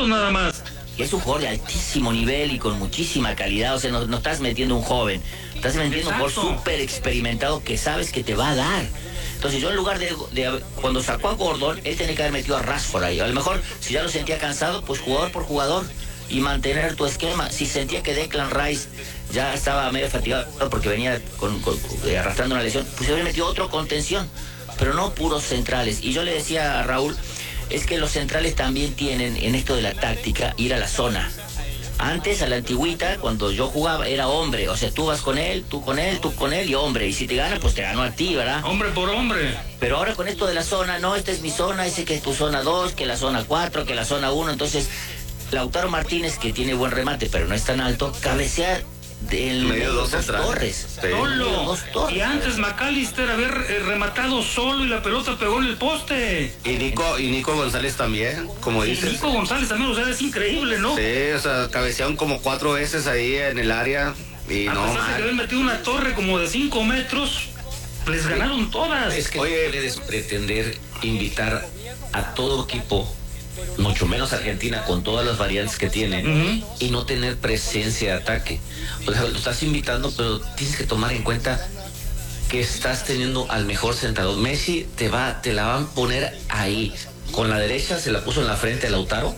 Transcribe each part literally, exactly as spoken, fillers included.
minutos nada más. Es un jugador de altísimo nivel y con muchísima calidad. O sea, no, no estás metiendo un joven, estás metiendo un jugador súper experimentado que sabes que te va a dar. Entonces yo en lugar de, de cuando sacó a Gordon, él tenía que haber metido a Rashford ahí. A lo mejor si ya lo sentía cansado, pues jugador por jugador y mantener tu esquema. Si sentía que Declan Rice ya estaba medio fatigado porque venía con, con, con, arrastrando una lesión, pues se habría metido otro contención, pero no puros centrales. Y yo le decía a Raúl, es que los centrales también tienen en esto de la táctica ir a la zona. Antes, a la antigüita, cuando yo jugaba, era hombre. O sea, tú vas con él, tú con él, tú con él y hombre. Y si te gana, pues te ganó a ti, ¿verdad? Hombre por hombre. Pero ahora con esto de la zona, no, esta es mi zona, ese que es tu zona dos, que la zona cuatro, que la zona uno. Entonces, Lautaro Martínez, que tiene buen remate, pero no es tan alto, cabecea del medio dos, dos, dos torres. Sí. Solo. Dos torres. Y antes McAllister haber eh, rematado solo y la pelota pegó en el poste. Y Nico, y Nico González también, como Y dices. Nico González también, o sea, es increíble, ¿no? Sí, o sea, cabecearon como cuatro veces ahí en el área. Y A no, pesar de que habían metido una torre como de cinco metros, les ganaron todas. Es que Oye, no puedes pretender invitar a todo equipo, mucho menos Argentina, con todas las variantes que tiene, Uh-huh. y no tener presencia de ataque. O sea, lo estás invitando, pero tienes que tomar en cuenta que estás teniendo al mejor centrador. Messi te va, te la van a poner ahí. Con la derecha se la puso en la frente a Lautaro.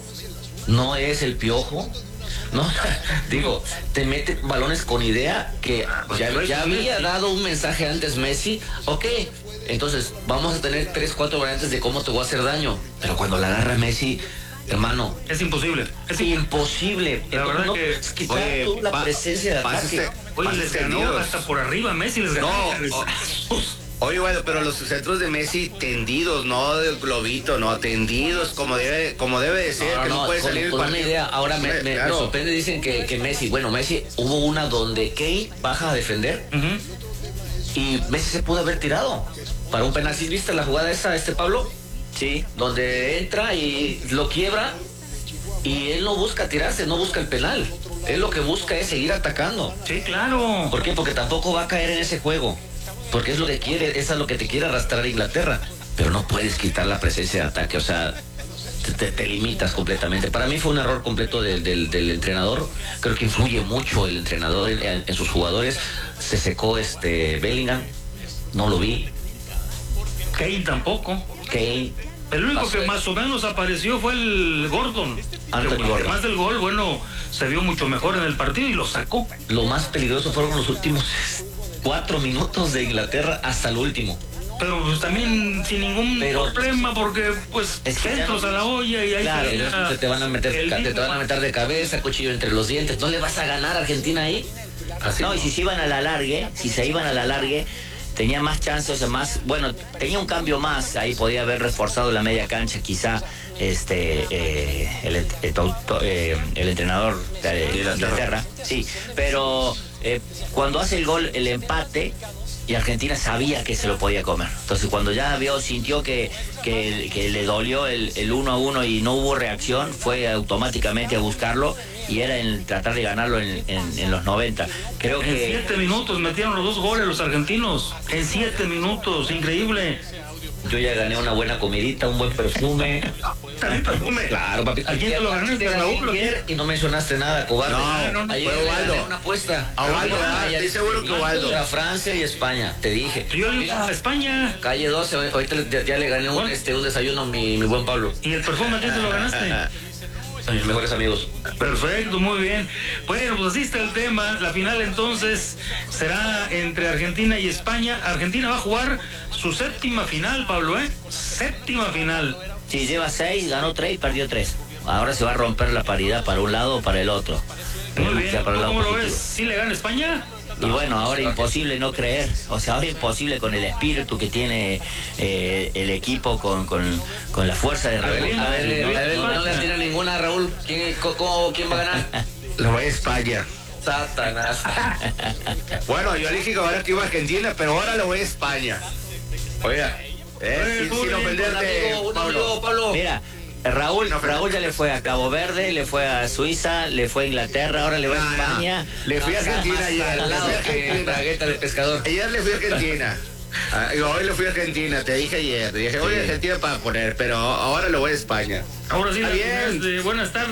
No es el Piojo. No, digo, te mete balones con idea que ya, ya había dado un mensaje antes Messi. Ok, entonces vamos a tener tres, cuatro variantes de cómo te voy a hacer daño. Pero cuando la agarra Messi, hermano, Es imposible. Es es imposible. La verdad no, que- es quitar oye, tú la pa- presencia de ataque. pásate- Oye, Pases les ganó tendidos. hasta por arriba Messi, les ganó. No, o- Oye, bueno, pero los centros de Messi tendidos, no de globito, no, tendidos, como debe, como debe de ser, No, que no, no, puede con, salir el con una partido. idea. Ahora me, Hombre, me- me claro. sorprende, dicen que, que Messi, bueno, Messi hubo una donde Kane baja a defender Ujú. y Messi se pudo haber tirado para un penal. ¿Sí viste la jugada esa, este Pablo? Sí. Donde entra y lo quiebra y él no busca tirarse, no busca el penal. Él lo que busca es seguir atacando. Sí, claro. ¿Por qué? Porque tampoco va a caer en ese juego. Porque es lo que quiere, es a lo que te quiere arrastrar Inglaterra. Pero no puedes quitar la presencia de ataque, o sea, te, te- te limitas completamente. Para mí fue un error completo del, del- del entrenador. Creo que influye mucho el entrenador en, en- en sus jugadores. Se secó este Bellingham, no lo vi. Kane tampoco. Kane. El único Pasó que de- más o menos apareció fue el Gordon. Anthony Que, Gordon. Además del gol, bueno, se vio mucho mejor en el partido y lo sacó. Lo más peligroso fueron los últimos cuatro minutos de Inglaterra hasta el último. Pero pues también sin ningún Pero- problema porque pues Es que centros ya no- a la olla y ahí Claro, se Ellos veía te, te van a meter, el ca- te, mismo- van a meter de cabeza, cuchillo entre los dientes. ¿No le vas a ganar a Argentina ahí? Así No, y si se iban a la largue, si se iban a la largue, tenía más chances, o sea, más, bueno, tenía un cambio más, ahí podía haber reforzado la media cancha, quizá este eh, el, el, eh, el entrenador de Inglaterra, sí, pero eh, cuando hace el gol, el empate, y Argentina sabía que se lo podía comer. Entonces cuando ya vio, sintió que, que, que le dolió el, el uno a uno y no hubo reacción, fue automáticamente a buscarlo y era en tratar de ganarlo en, en, en los noventa. Creo En que... siete minutos metieron los dos goles los argentinos. En siete minutos, increíble. Yo ya gané una buena comidita, un buen perfume. También perfume. Claro, papi. ¿A quién te lo ganaste, Te gané Raúl? ayer y no mencionaste nada, cobarde. No, no, no, Ayer fue le Ubaldo. gané una apuesta. A Ubaldo, ¿verdad? Ayer- Estoy seguro que Ubaldo. Era Francia y España, te dije. Yo le iba a España. Calle doce, ahorita le- ya, ya le gané un, Bueno. este, un desayuno a mi, mi buen Pablo. ¿Y el perfume a quién te lo ganaste? A mis mejores amigos. Perfecto, muy bien. Bueno, pues así está el tema. La final entonces será entre Argentina y España. Argentina va a jugar su séptima final, Pablo, ¿eh? Séptima final. Si lleva seis, ganó tres y perdió tres. Ahora se va a romper la paridad para un lado o para el otro. Muy bien. Sea para el lado ¿Cómo lo positivo. ves? ¿Sí le gana España? Y bueno, ahora imposible no creer. O sea, ahora imposible con el espíritu que tiene eh, el equipo, con, con, con la fuerza de A ver, Raúl. a ver, Raúl, a ver, Raúl. no le tiene ninguna, Raúl. ¿Quién, co- cómo- quién va a ganar? Lo voy a España. Satanás. Bueno, yo dije que ahora que iba a Argentina, pero ahora lo voy a España. Oiga, eh, sin, muy sin bien, ofenderte, Un amigo, un Pablo. amigo, Pablo. Mira, Raúl, No, pero- Raúl ya le fue a Cabo Verde, le fue a Suiza, le fue a Inglaterra, ahora le va a No, no. España. Le fui a Argentina ayer. Al Le lado fui a que Argentina. bragueta de pescador. Ayer le fui a Argentina. Ah, y hoy le fui a Argentina, te dije ayer. Te dije, hoy Argentina para poner, pero ahora lo voy a España. Ahora sí, Está la bien. final de buenas tardes.